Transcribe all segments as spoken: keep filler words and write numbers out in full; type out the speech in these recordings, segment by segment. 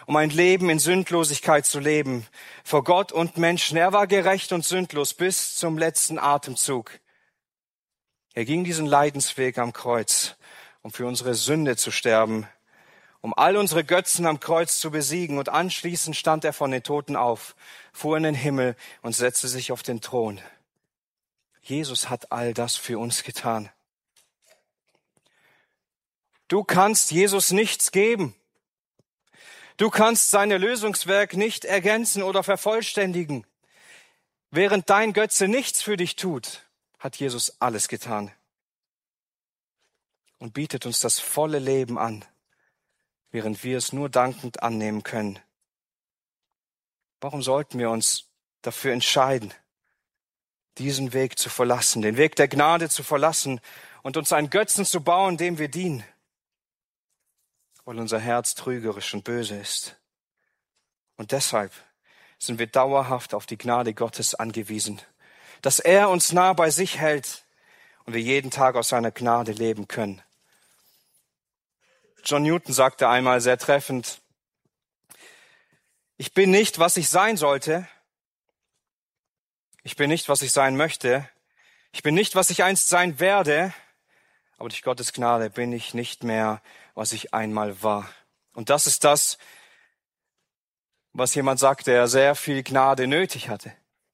um ein Leben in Sündlosigkeit zu leben, vor Gott und Menschen. Er war gerecht und sündlos bis zum letzten Atemzug. Er ging diesen Leidensweg am Kreuz, um für unsere Sünde zu sterben, um all unsere Götzen am Kreuz zu besiegen. Und anschließend stand er von den Toten auf, fuhr in den Himmel und setzte sich auf den Thron. Jesus hat all das für uns getan. Du kannst Jesus nichts geben. Du kannst sein Erlösungswerk nicht ergänzen oder vervollständigen. Während dein Götze nichts für dich tut, hat Jesus alles getan und bietet uns das volle Leben an, während wir es nur dankend annehmen können. Warum sollten wir uns dafür entscheiden, diesen Weg zu verlassen, den Weg der Gnade zu verlassen und uns einen Götzen zu bauen, dem wir dienen, weil unser Herz trügerisch und böse ist? Und deshalb sind wir dauerhaft auf die Gnade Gottes angewiesen, dass er uns nah bei sich hält und wir jeden Tag aus seiner Gnade leben können. John Newton sagte einmal sehr treffend: Ich bin nicht, was ich sein sollte. Ich bin nicht, was ich sein möchte. Ich bin nicht, was ich einst sein werde. Aber durch Gottes Gnade bin ich nicht mehr, was ich einmal war. Und das ist das, was jemand sagt, der sehr viel Gnade nötig hatte.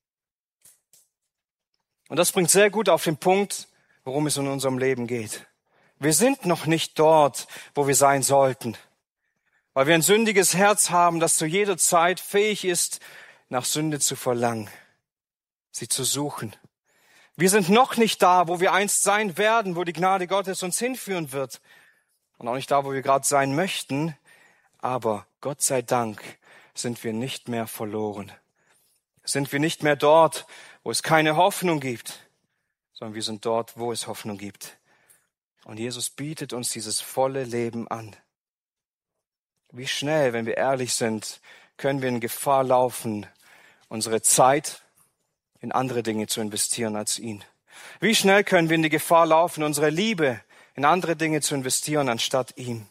Und das bringt sehr gut auf den Punkt, worum es in unserem Leben geht. Wir sind noch nicht dort, wo wir sein sollten, weil wir ein sündiges Herz haben, das zu jeder Zeit fähig ist, nach Sünde zu verlangen, sie zu suchen. Wir sind noch nicht da, wo wir einst sein werden, wo die Gnade Gottes uns hinführen wird. Und auch nicht da, wo wir gerade sein möchten. Aber Gott sei Dank sind wir nicht mehr verloren. Sind wir nicht mehr dort, wo es keine Hoffnung gibt, sondern wir sind dort, wo es Hoffnung gibt. Und Jesus bietet uns dieses volle Leben an. Wie schnell, wenn wir ehrlich sind, können wir in Gefahr laufen, unsere Zeit in andere Dinge zu investieren als ihn. Wie schnell können wir in die Gefahr laufen, unsere Liebe in andere Dinge zu investieren, anstatt ihm.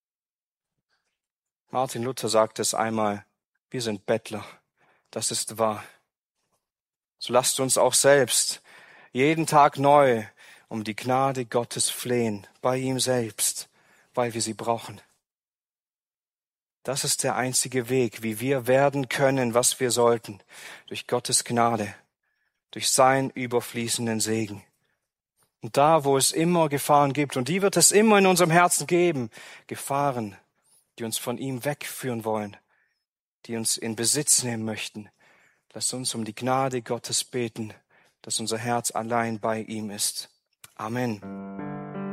Martin Luther sagte es einmal: Wir sind Bettler. Das ist wahr. So lasst uns auch selbst jeden Tag neu um die Gnade Gottes flehen, bei ihm selbst, weil wir sie brauchen. Das ist der einzige Weg, wie wir werden können, was wir sollten, durch Gottes Gnade, durch seinen überfließenden Segen. Und da, wo es immer Gefahren gibt, und die wird es immer in unserem Herzen geben, Gefahren, die uns von ihm wegführen wollen, die uns in Besitz nehmen möchten, lasst uns um die Gnade Gottes beten, dass unser Herz allein bei ihm ist. Amen.